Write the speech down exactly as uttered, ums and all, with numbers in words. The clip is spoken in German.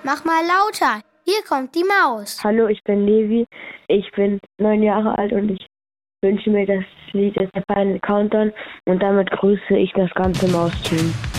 Mach mal lauter. Hier kommt die Maus. Hallo, ich bin Levi. Ich bin neun Jahre alt und ich wünsche mir, das Lied ist der Final Countdown und damit grüße ich das ganze Mausteam.